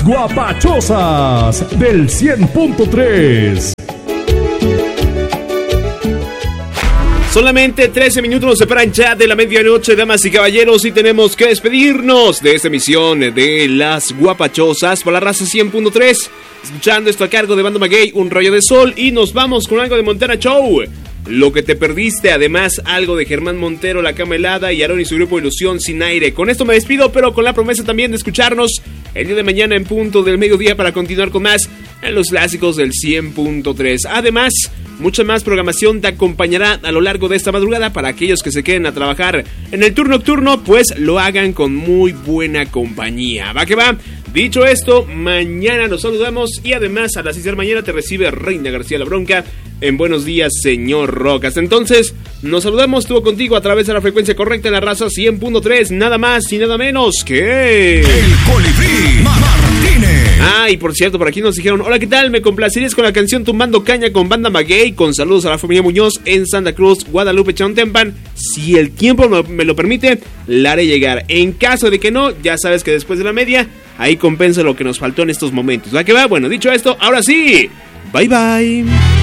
guapachosas del 100.3. Solamente 13 minutos nos separan ya de la medianoche, damas y caballeros, y tenemos que despedirnos de esta emisión de Las Guapachosas por la raza 100.3. Escuchando esto a cargo de Banda Maguey, Un Rayo de Sol, y nos vamos con algo de Montana Show. Lo que te perdiste, además algo de Germán Montero, La Cama Helada y Aarón y su grupo Ilusión Sin Aire. Con esto me despido, pero con la promesa también de escucharnos el día de mañana en punto del mediodía para continuar con más en los clásicos del 100.3. Además, mucha más programación te acompañará a lo largo de esta madrugada para aquellos que se queden a trabajar en el turno nocturno, pues lo hagan con muy buena compañía. Va que va. Dicho esto, mañana nos saludamos y además a las 6 de la mañana te recibe Reina García La Bronca en Buenos Días, Señor Rock. Hasta entonces, nos saludamos, estuvo contigo a través de la frecuencia correcta en la raza 100.3, nada más y nada menos que... El Colibrí Martínez. Ah, y por cierto, por aquí nos dijeron, hola, ¿qué tal? ¿Me complacerías con la canción Tumbando Caña con Banda Maguey? Con saludos a la familia Muñoz en Santa Cruz, Guadalupe, Chontempan. Si el tiempo me lo permite, la haré llegar. En caso de que no, ya sabes que después de la media, ahí compensa lo que nos faltó en estos momentos. ¿Va que va? Bueno, dicho esto, ahora sí, bye bye.